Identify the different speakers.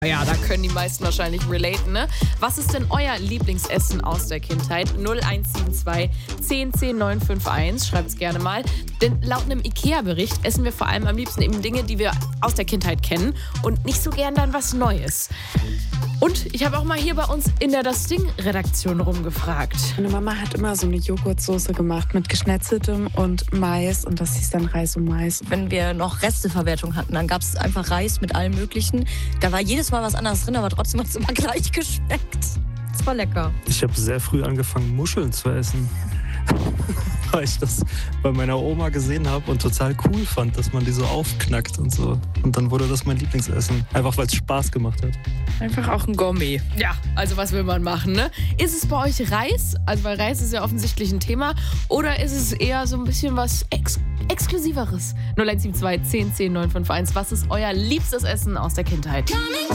Speaker 1: Ja, da können die meisten wahrscheinlich relaten, ne? Was ist denn euer Lieblingsessen aus der Kindheit? 0172 10 10 951. Schreibt's gerne mal. Denn laut einem IKEA-Bericht essen wir vor allem am liebsten eben Dinge, die wir aus der Kindheit kennen und nicht so gern dann was Neues. Und ich habe auch mal hier bei uns in der Das Ding-Redaktion rumgefragt.
Speaker 2: Meine Mama hat immer so eine Joghurtsoße gemacht mit Geschnetzeltem und Mais und das hieß dann Reis und Mais.
Speaker 3: Wenn wir noch Resteverwertung hatten, dann gab es einfach Reis mit allem Möglichen. Da war jedes Mal was anderes drin, aber trotzdem hat es immer gleich geschmeckt. Das war lecker.
Speaker 4: Ich habe sehr früh angefangen, Muscheln zu essen. Weil ich das bei meiner Oma gesehen habe und total cool fand, dass man die so aufknackt und so. Und dann wurde das mein Lieblingsessen. Einfach weil es Spaß gemacht hat.
Speaker 2: Einfach auch ein Gourmet.
Speaker 1: Ja, also was will man machen, ne? Ist es bei euch Reis? Also weil Reis ist ja offensichtlich ein Thema. Oder ist es eher so ein bisschen was Exklusiveres? 0172 10 10 951. Was ist euer liebstes Essen aus der Kindheit?